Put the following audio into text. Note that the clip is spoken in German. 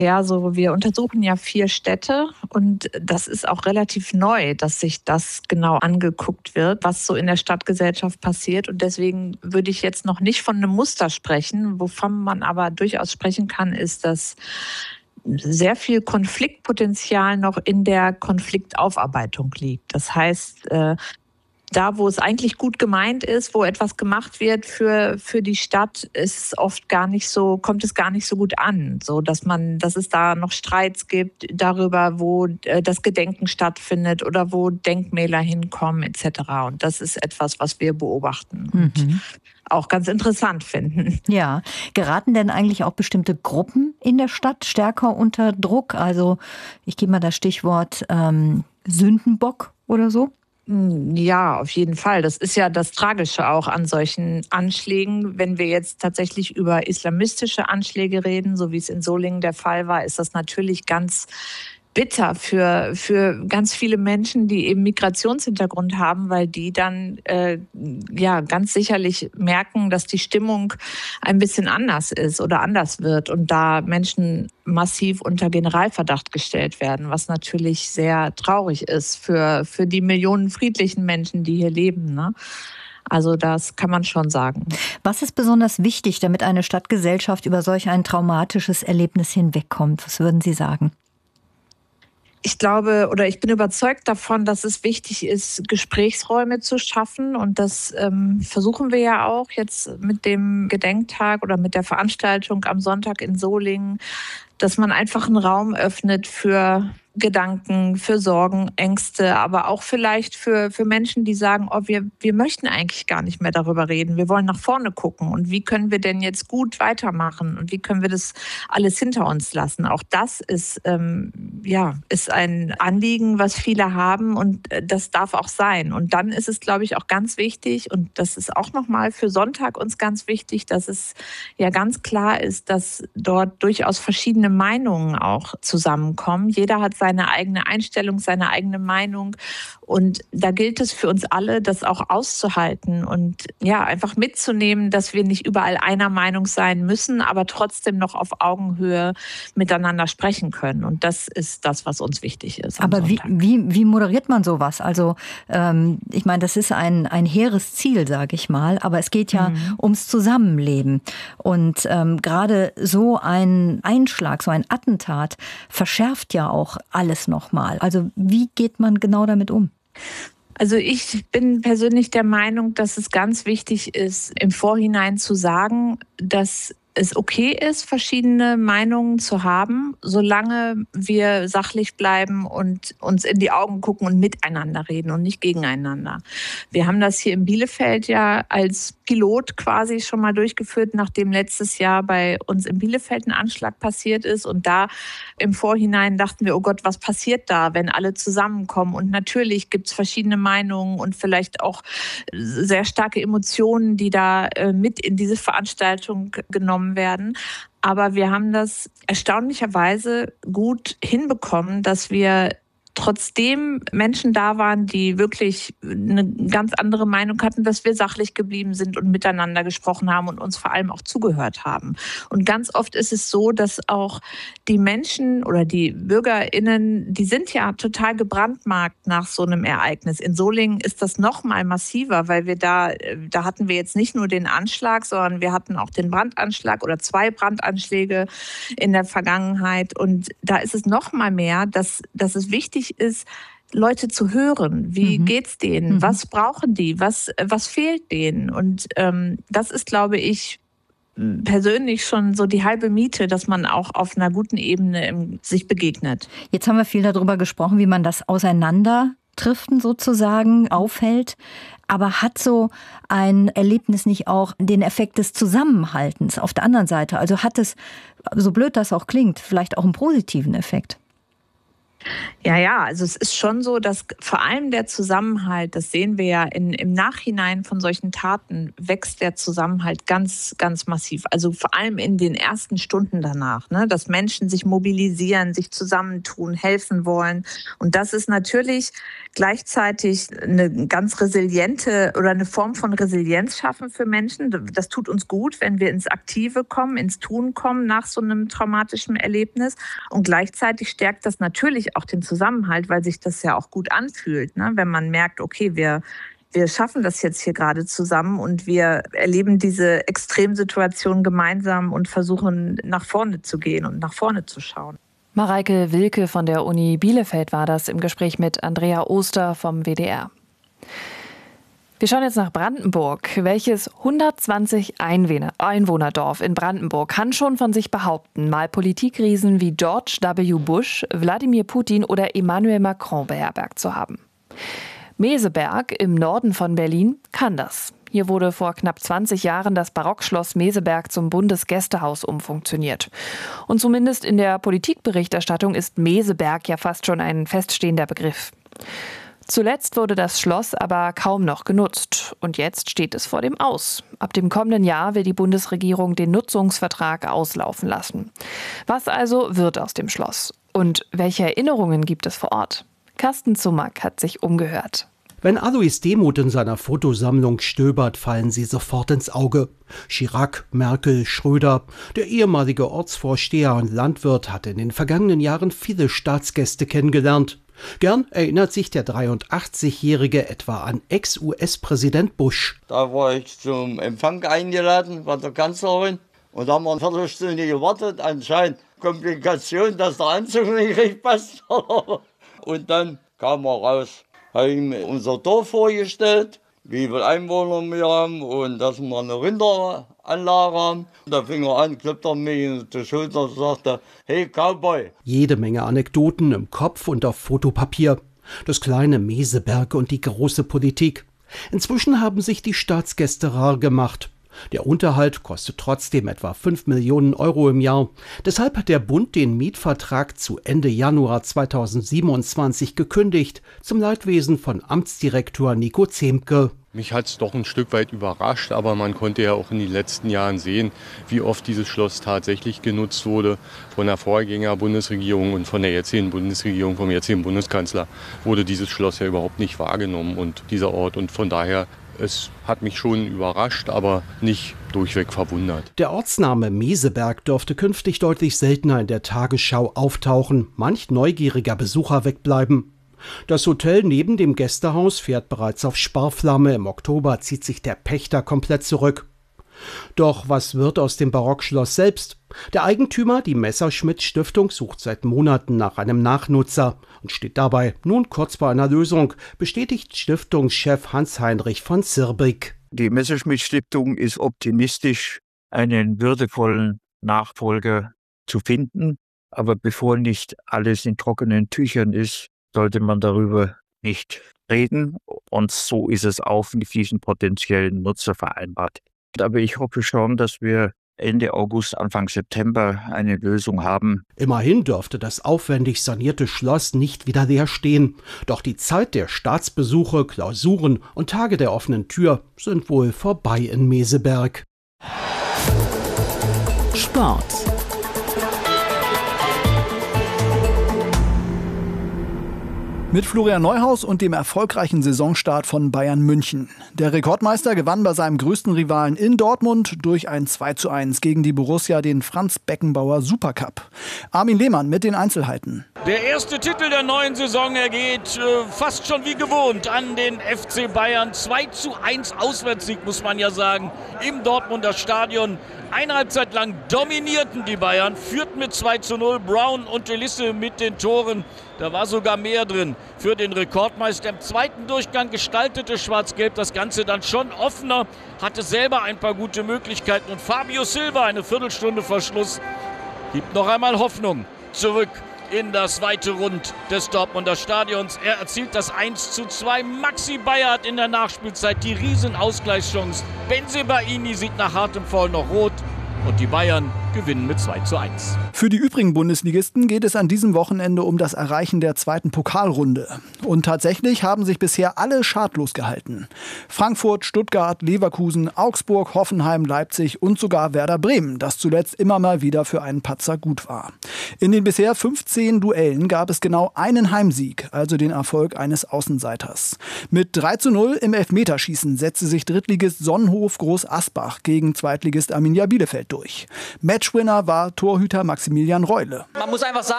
Ja, so wir untersuchen ja 4 Städte und das ist auch relativ neu, dass sich das genau angeguckt wird, was so in der Stadtgesellschaft passiert. Und deswegen würde ich jetzt noch nicht von einem Muster sprechen. Wovon man aber durchaus sprechen kann, ist, dass sehr viel Konfliktpotenzial noch in der Konfliktaufarbeitung liegt. Das heißt, da, wo es eigentlich gut gemeint ist, wo etwas gemacht wird für die Stadt, ist oft gar nicht so, kommt es gar nicht so gut an, so dass es da noch Streits gibt darüber, wo das Gedenken stattfindet oder wo Denkmäler hinkommen etc. Und das ist etwas, was wir beobachten und auch ganz interessant finden. Ja, geraten denn eigentlich auch bestimmte Gruppen in der Stadt stärker unter Druck? Also ich gebe mal das Stichwort Sündenbock oder so. Ja, auf jeden Fall. Das ist ja das Tragische auch an solchen Anschlägen. Wenn wir jetzt tatsächlich über islamistische Anschläge reden, so wie es in Solingen der Fall war, ist das natürlich ganz bitter für ganz viele Menschen, die eben Migrationshintergrund haben, weil die dann ja ganz sicherlich merken, dass die Stimmung ein bisschen anders ist oder anders wird und da Menschen massiv unter Generalverdacht gestellt werden, was natürlich sehr traurig ist für die Millionen friedlichen Menschen, die hier leben, ne? Also das kann man schon sagen. Was ist besonders wichtig, damit eine Stadtgesellschaft über solch ein traumatisches Erlebnis hinwegkommt? Was würden Sie sagen? Ich glaube oder ich bin überzeugt davon, dass es wichtig ist, Gesprächsräume zu schaffen. Und das versuchen wir ja auch jetzt mit dem Gedenktag oder mit der Veranstaltung am Sonntag in Solingen, dass man einfach einen Raum öffnet für Gedanken, für Sorgen, Ängste, aber auch vielleicht für Menschen, die sagen, oh, wir möchten eigentlich gar nicht mehr darüber reden. Wir wollen nach vorne gucken. Und wie können wir denn jetzt gut weitermachen? Und wie können wir das alles hinter uns lassen? Auch das ist ein Anliegen, was viele haben. Und das darf auch sein. Und dann ist es, glaube ich, auch ganz wichtig, und das ist auch nochmal für Sonntag uns ganz wichtig, dass es ja ganz klar ist, dass dort durchaus verschiedene Meinungen auch zusammenkommen. Jeder hat seine eigene Einstellung, seine eigene Meinung. Und da gilt es für uns alle, das auch auszuhalten und ja, einfach mitzunehmen, dass wir nicht überall einer Meinung sein müssen, aber trotzdem noch auf Augenhöhe miteinander sprechen können. Und das ist das, was uns wichtig ist. Aber wie moderiert man sowas? Also ich meine, das ist ein hehres Ziel, sage ich mal, aber es geht ja ums Zusammenleben. Und gerade so ein Einschlag, so ein Attentat verschärft ja auch alles nochmal. Also wie geht man genau damit um? Also ich bin persönlich der Meinung, dass es ganz wichtig ist, im Vorhinein zu sagen, dass es okay ist, verschiedene Meinungen zu haben, solange wir sachlich bleiben und uns in die Augen gucken und miteinander reden und nicht gegeneinander. Wir haben das hier in Bielefeld ja als Pilot quasi schon mal durchgeführt, nachdem letztes Jahr bei uns in Bielefeld ein Anschlag passiert ist. Und da im Vorhinein dachten wir, oh Gott, was passiert da, wenn alle zusammenkommen? Und natürlich gibt es verschiedene Meinungen und vielleicht auch sehr starke Emotionen, die da mit in diese Veranstaltung genommen werden. Aber wir haben das erstaunlicherweise gut hinbekommen, dass wir trotzdem Menschen da waren, die wirklich eine ganz andere Meinung hatten, dass wir sachlich geblieben sind und miteinander gesprochen haben und uns vor allem auch zugehört haben. Und ganz oft ist es so, dass auch die Menschen oder die BürgerInnen, die sind ja total gebrandmarkt nach so einem Ereignis. In Solingen ist das noch mal massiver, weil wir da hatten wir jetzt nicht nur den Anschlag, sondern wir hatten auch den Brandanschlag oder 2 Brandanschläge in der Vergangenheit. Und da ist es noch mal mehr, dass es wichtig ist, Leute zu hören. Wie geht's denen? Was brauchen die? Was fehlt denen? Und das ist, glaube ich, persönlich schon so die halbe Miete, dass man auch auf einer guten Ebene sich begegnet. Jetzt haben wir viel darüber gesprochen, wie man das Auseinanderdriften sozusagen aufhält. Aber hat so ein Erlebnis nicht auch den Effekt des Zusammenhaltens auf der anderen Seite? Also hat es, so blöd das auch klingt, vielleicht auch einen positiven Effekt? Ja, also es ist schon so, dass vor allem der Zusammenhalt, das sehen wir ja im Nachhinein von solchen Taten, wächst der Zusammenhalt ganz, ganz massiv. Also vor allem in den ersten Stunden danach, ne, dass Menschen sich mobilisieren, sich zusammentun, helfen wollen. Und das ist natürlich gleichzeitig eine ganz resiliente oder eine Form von Resilienz schaffen für Menschen. Das tut uns gut, wenn wir ins Aktive kommen, ins Tun kommen nach so einem traumatischen Erlebnis. Und gleichzeitig stärkt das natürlich auch den Zusammenhalt, weil sich das ja auch gut anfühlt, ne? Wenn man merkt, okay, wir schaffen das jetzt hier gerade zusammen und wir erleben diese Extremsituation gemeinsam und versuchen nach vorne zu gehen und nach vorne zu schauen. Mareike Wilke von der Uni Bielefeld war das im Gespräch mit Andrea Oster vom WDR. Wir schauen jetzt nach Brandenburg. Welches 120 Einwohnerdorf in Brandenburg kann schon von sich behaupten, mal Politikriesen wie George W. Bush, Wladimir Putin oder Emmanuel Macron beherbergt zu haben? Meseberg im Norden von Berlin kann das. Hier wurde vor knapp 20 Jahren das Barockschloss Meseberg zum Bundesgästehaus umfunktioniert. Und zumindest in der Politikberichterstattung ist Meseberg ja fast schon ein feststehender Begriff. Zuletzt wurde das Schloss aber kaum noch genutzt. Und jetzt steht es vor dem Aus. Ab dem kommenden Jahr will die Bundesregierung den Nutzungsvertrag auslaufen lassen. Was also wird aus dem Schloss? Und welche Erinnerungen gibt es vor Ort? Carsten Zumack hat sich umgehört. Wenn Alois Demuth in seiner Fotosammlung stöbert, fallen sie sofort ins Auge. Chirac, Merkel, Schröder. Der ehemalige Ortsvorsteher und Landwirt hat in den vergangenen Jahren viele Staatsgäste kennengelernt. Gern erinnert sich der 83-Jährige etwa an Ex-US-Präsident Bush. Da war ich zum Empfang eingeladen bei der Kanzlerin und da haben wir eine Viertelstunde gewartet. Anscheinend Komplikation, dass der Anzug nicht richtig passt. Und dann kam er raus. Habe ihm unser Dorf vorgestellt, wie viele Einwohner wir haben und dass wir eine Rinderanlage haben. Da fing er an, klopfte er mich auf die Schulter und sagte, hey Cowboy. Jede Menge Anekdoten im Kopf und auf Fotopapier. Das kleine Meseberg und die große Politik. Inzwischen haben sich die Staatsgäste rar gemacht. Der Unterhalt kostet trotzdem etwa 5 Millionen Euro im Jahr. Deshalb hat der Bund den Mietvertrag zu Ende Januar 2027 gekündigt, zum Leidwesen von Amtsdirektor Nico Zemke. Mich hat es doch ein Stück weit überrascht, aber man konnte ja auch in den letzten Jahren sehen, wie oft dieses Schloss tatsächlich genutzt wurde. Von der Vorgänger-Bundesregierung und von der jetzigen Bundesregierung, vom jetzigen Bundeskanzler, wurde dieses Schloss ja überhaupt nicht wahrgenommen und dieser Ort. Und von daher, es hat mich schon überrascht, aber nicht durchweg verwundert. Der Ortsname Meseberg dürfte künftig deutlich seltener in der Tagesschau auftauchen, manch neugieriger Besucher wegbleiben. Das Hotel neben dem Gästehaus fährt bereits auf Sparflamme. Im Oktober zieht sich der Pächter komplett zurück. Doch was wird aus dem Barockschloss selbst? Der Eigentümer, die Messerschmitt-Stiftung, sucht seit Monaten nach einem Nachnutzer und steht dabei nun kurz vor einer Lösung, bestätigt Stiftungschef Hans-Heinrich von Zirbig. Die Messerschmitt-Stiftung ist optimistisch, einen würdevollen Nachfolger zu finden. Aber bevor nicht alles in trockenen Tüchern ist, sollte man darüber nicht reden. Und so ist es auch mit diesem potenziellen Nutzer vereinbart. Aber ich hoffe schon, dass wir Ende August, Anfang September eine Lösung haben. Immerhin dürfte das aufwendig sanierte Schloss nicht wieder leer stehen. Doch die Zeit der Staatsbesuche, Klausuren und Tage der offenen Tür sind wohl vorbei in Meseberg. Sport. Mit Florian Neuhaus und dem erfolgreichen Saisonstart von Bayern München. Der Rekordmeister gewann bei seinem größten Rivalen in Dortmund durch ein 2:1 gegen die Borussia den Franz Beckenbauer Supercup. Armin Lehmann mit den Einzelheiten. Der erste Titel der neuen Saison ergeht fast schon wie gewohnt an den FC Bayern. 2:1 Auswärtssieg, muss man ja sagen, im Dortmunder Stadion. Eine Halbzeit lang dominierten die Bayern, führten mit 2:0. Brown und Elisse mit den Toren. Da war sogar mehr drin für den Rekordmeister. Im zweiten Durchgang gestaltete Schwarz-Gelb das Ganze dann schon offener, hatte selber ein paar gute Möglichkeiten. Und Fabio Silva, eine Viertelstunde vor Schluss, gibt noch einmal Hoffnung zurück in das weite Rund des Dortmunder Stadions. Er erzielt das 1:2. Maxi Bayer hat in der Nachspielzeit die Riesenausgleichschance. Bensebaini sieht nach hartem Foul noch rot und die Bayern gewinnen mit 2:1. Für die übrigen Bundesligisten geht es an diesem Wochenende um das Erreichen der zweiten Pokalrunde. Und tatsächlich haben sich bisher alle schadlos gehalten. Frankfurt, Stuttgart, Leverkusen, Augsburg, Hoffenheim, Leipzig und sogar Werder Bremen, das zuletzt immer mal wieder für einen Patzer gut war. In den bisher 15 Duellen gab es genau einen Heimsieg, also den Erfolg eines Außenseiters. Mit 3:0 im Elfmeterschießen setzte sich Drittligist Sonnenhof Groß Asbach gegen Zweitligist Arminia Bielefeld durch. Matchwinner war Torhüter Maximilian Reule. Man muss einfach sagen,